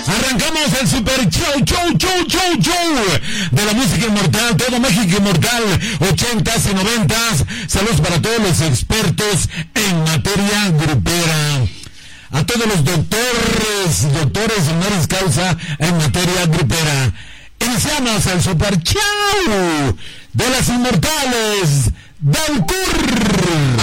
Arrancamos el super show de la música inmortal, todo México inmortal, 80s y 90s. Saludos para todos los expertos en materia grupera. A todos los doctores honoris causa en materia grupera. Iniciamos el super show de las inmortales del CUR.